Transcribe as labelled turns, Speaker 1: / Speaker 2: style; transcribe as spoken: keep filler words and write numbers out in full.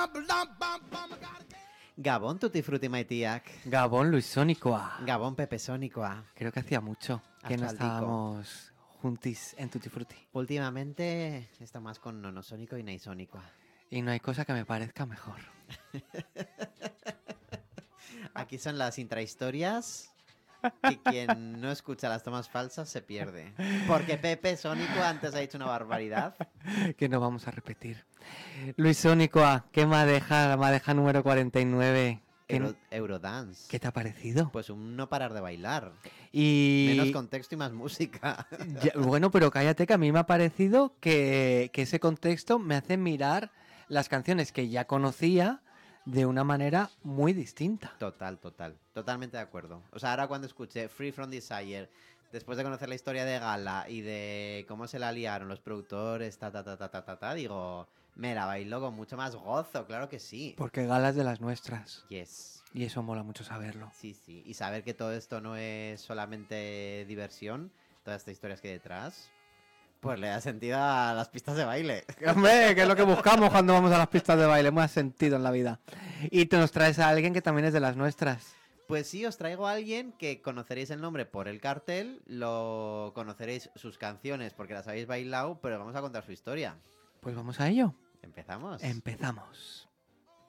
Speaker 1: Gabón Tutti Frutti Maitiac.
Speaker 2: Gabón Luis Sónicoa.
Speaker 1: Gabón Pepe Sónicoa.
Speaker 2: Creo que hacía mucho que no
Speaker 1: Asfaltico.
Speaker 2: estábamos juntis en Tutti Frutti.
Speaker 1: Últimamente está más con Nonosónico y Neisónico.
Speaker 2: Y no hay cosa que me parezca mejor.
Speaker 1: Aquí son las intrahistorias que quien no escucha las tomas falsas se pierde. Porque Pepe Sónico antes ha dicho una barbaridad.
Speaker 2: Que no vamos a repetir. Luis Sónicoa, ¿qué madeja, madeja número cuarenta y nueve? ¿Qué,
Speaker 1: Euro, Eurodance.
Speaker 2: ¿Qué te ha parecido?
Speaker 1: Pues un no parar de bailar.
Speaker 2: Y...
Speaker 1: Menos contexto y más música.
Speaker 2: Ya, bueno, pero cállate, que a mí me ha parecido que, que ese contexto me hace mirar las canciones que ya conocía de una manera muy distinta.
Speaker 1: Total, total. Totalmente de acuerdo. O sea, ahora cuando escuché Free From Desire, después de conocer la historia de Gala y de cómo se la liaron los productores, ta, ta, ta, ta, ta, ta, ta, digo, me la bailo con mucho más gozo, claro que sí.
Speaker 2: Porque galas de las nuestras.
Speaker 1: Yes.
Speaker 2: Y eso mola mucho saberlo.
Speaker 1: Sí, sí. Y saber que todo esto no es solamente diversión, todas estas historias que hay detrás, pues le da sentido a las pistas de baile.
Speaker 2: Hombre, que es lo que buscamos cuando vamos a las pistas de baile, más sentido en la vida. Y te nos traes a alguien que también es de las nuestras.
Speaker 1: Pues sí, os traigo a alguien que conoceréis el nombre por el cartel, lo conoceréis sus canciones porque las habéis bailado, pero vamos a contar su historia.
Speaker 2: Pues vamos a ello.
Speaker 1: ¿Empezamos?
Speaker 2: Empezamos.